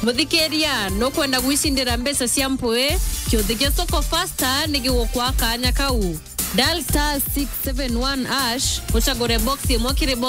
Muthikeria no kwenda gwicindira mbeca cia mpwe kiuthike soko faster nigigukwa kanya kau. Dial *671# uchagure box imwe kiri